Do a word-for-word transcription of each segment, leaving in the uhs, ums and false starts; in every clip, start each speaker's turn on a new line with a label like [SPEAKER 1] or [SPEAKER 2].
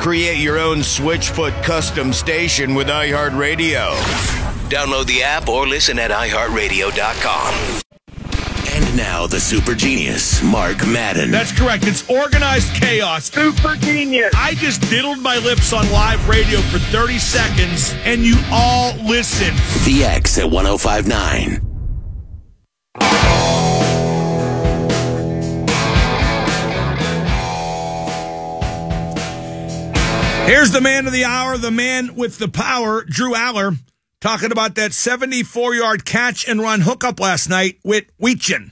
[SPEAKER 1] Create your own Switchfoot custom station with iHeartRadio. Download the app or listen at i heart radio dot com. And now the super genius, Mark Madden.
[SPEAKER 2] That's correct. It's organized chaos.
[SPEAKER 3] Super genius.
[SPEAKER 2] I just diddled my lips on live radio for thirty seconds, and you all listen.
[SPEAKER 1] The X at one oh five point nine.
[SPEAKER 2] Here's the man of the hour, the man with the power, Drew Aller, talking about that seventy-four-yard catch and run hookup last night with Weechin.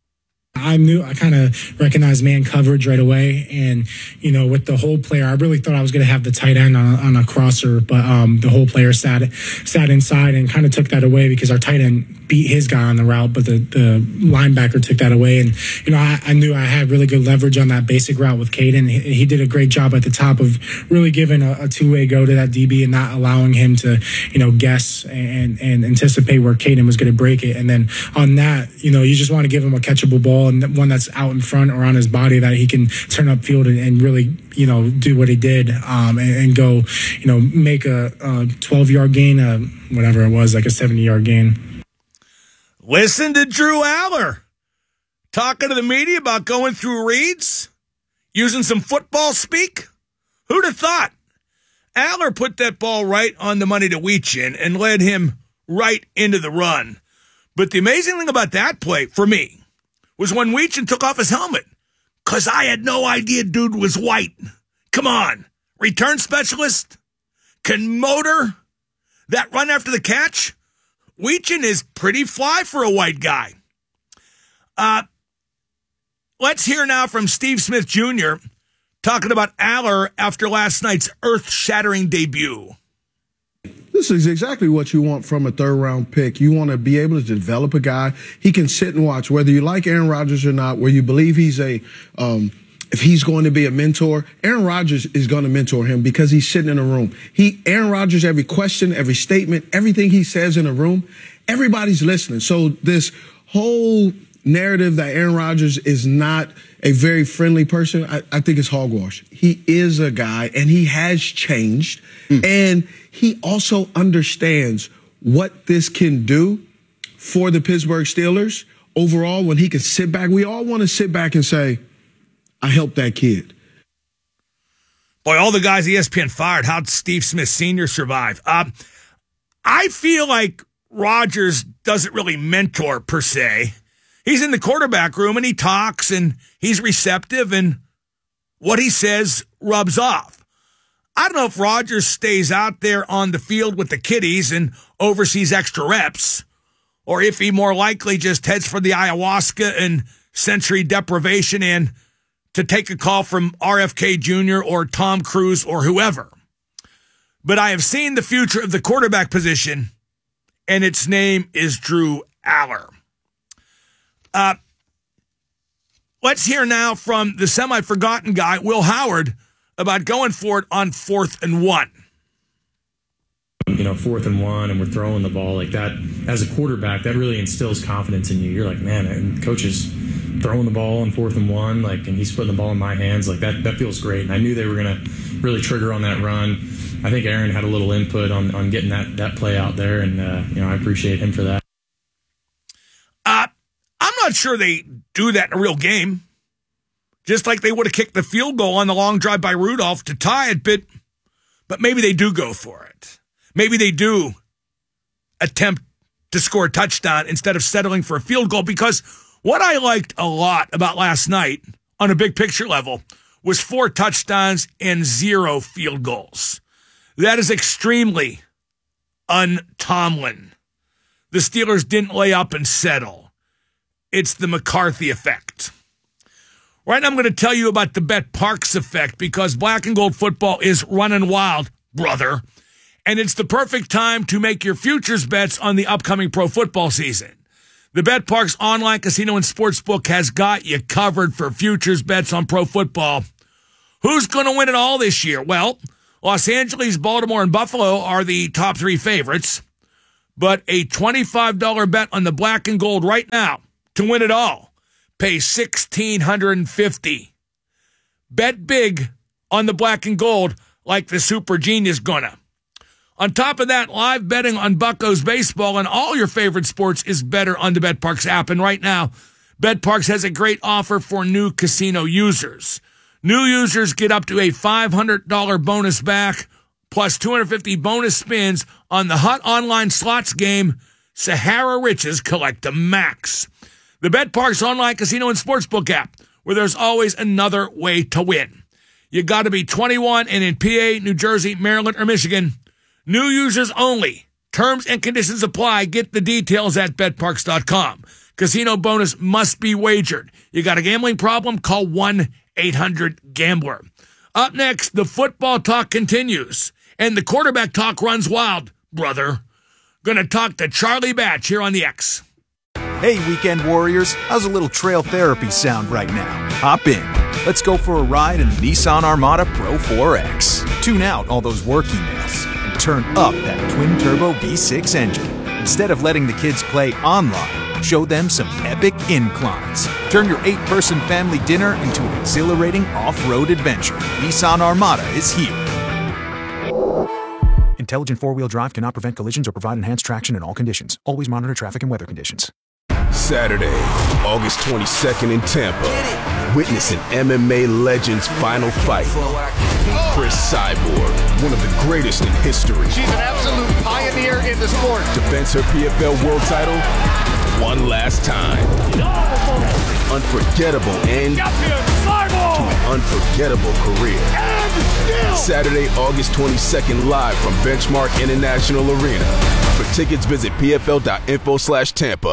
[SPEAKER 4] I knew I kind of recognized man coverage right away, and you know, with the whole player, I really thought I was going to have the tight end on, on a crosser, but um, the whole player sat sat inside and kind of took that away because our tight end beat his guy on the route, but the, the linebacker took that away. And you know, I, I knew I had really good leverage on that basic route with Caden. He, he did a great job at the top of really giving a, a two way go to that D B and not allowing him to, you know, guess and and anticipate where Caden was going to break it. And then on that, you know, you just want to give him a catchable ball and one that's out in front or on his body that he can turn upfield and, and really, you know, do what he did um, and, and go, you know, make a twelve-yard gain, uh, whatever it was, like a seventy-yard gain.
[SPEAKER 2] Listen to Drew Aller talking to the media about going through reads, using some football speak. Who'd have thought? Aller put that ball right on the money to Weechin and led him right into the run. But the amazing thing about that play, for me, was when Weechin took off his helmet, because I had no idea dude was white. Come on. Return specialist can motor that run after the catch. Weechin is pretty fly for a white guy. Uh, let's hear now from Steve Smith Junior talking about Aller after last night's earth-shattering debut.
[SPEAKER 5] This is exactly what you want from a third-round pick. You want to be able to develop a guy. He can sit and watch, whether you like Aaron Rodgers or not, where you believe he's a um, – if he's going to be a mentor, Aaron Rodgers is going to mentor him because he's sitting in a room. He, Aaron Rodgers, every question, every statement, everything he says in a room, everybody's listening. So this whole narrative that Aaron Rodgers is not a very friendly person, I, I think it's hogwash. He is a guy, and he has changed, mm. and he also understands what this can do for the Pittsburgh Steelers overall when he can sit back. We all want to sit back and say, I helped that kid.
[SPEAKER 2] Boy, all the guys E S P N fired. How'd Steve Smith Senior survive? Um, I feel like Rodgers doesn't really mentor per se. He's in the quarterback room and he talks and he's receptive and what he says rubs off. I don't know if Rodgers stays out there on the field with the kiddies and oversees extra reps or if he more likely just heads for the ayahuasca and sensory deprivation and to take a call from R F K Junior or Tom Cruise or whoever. But I have seen the future of the quarterback position, and its name is Drew Aller. Uh, let's hear now from the semi-forgotten guy, Will Howard, about going for it on fourth and one.
[SPEAKER 6] You know, fourth and one, and we're throwing the ball like that. As a quarterback, that really instills confidence in you. You're like, man, and coach is throwing the ball on fourth and one, like, and he's putting the ball in my hands. Like, that that feels great. And I knew they were going to really trigger on that run. I think Aaron had a little input on, on getting that, that play out there, and, uh, you know, I appreciate him for that.
[SPEAKER 2] Uh, I'm not sure they do that in a real game. Just like they would have kicked the field goal on the long drive by Rudolph to tie it, but, but maybe they do go for it. Maybe they do attempt to score a touchdown instead of settling for a field goal, because what I liked a lot about last night on a big picture level was four touchdowns and zero field goals. That is extremely un-Tomlin. The Steelers didn't lay up and settle. It's the McCarthy effect. Right now I'm going to tell you about the Bet Parks effect, because black and gold football is running wild, brother. And it's the perfect time to make your futures bets on the upcoming pro football season. The Bet Parks online casino and sportsbook has got you covered for futures bets on pro football. Who's going to win it all this year? Well, Los Angeles, Baltimore, and Buffalo are the top three favorites. But a twenty-five dollars bet on the black and gold right now to win it all pays one thousand six hundred fifty dollars. Bet big on the black and gold. like the Super Genius gonna. On top of that, live betting on Buccos baseball and all your favorite sports is better on the BetParx app. And right now, BetParx has a great offer for new casino users. New users get up to a five hundred dollars bonus back, plus two hundred fifty bonus spins on the hot online slots game, Sahara Riches Collect a Max. The BetParx online casino and sportsbook app, where there's always another way to win. You got to be twenty-one and in P A, New Jersey, Maryland, or Michigan. New users only. Terms and conditions apply. Get the details at bet parx dot com. Casino bonus must be wagered. You got a gambling problem? Call one eight hundred gambler. Up next, the football talk continues, and the quarterback talk runs wild, brother. Gonna talk to Charlie Batch here on the X.
[SPEAKER 3] Hey, weekend warriors, how's a little trail therapy sound right now? Hop in. Let's go for a ride in the Nissan Armada Pro four X. Tune out all those work emails and turn up that twin-turbo V six engine. Instead of letting the kids play online, show them some epic inclines. Turn your eight-person family dinner into an exhilarating off-road adventure. Nissan Armada is here. Intelligent four-wheel drive cannot prevent collisions or provide enhanced traction in all conditions. Always monitor traffic and weather conditions.
[SPEAKER 7] Saturday, August twenty-second in Tampa. Witness an M M A legend's final fight. Chris Cyborg, one of the greatest in history.
[SPEAKER 8] She's an absolute pioneer in the sport.
[SPEAKER 7] Defends her P F L world title one last time. Unforgettable end to an unforgettable career. Saturday, August twenty-second, live from Benchmark International Arena. For tickets, visit P F L dot info slash Tampa.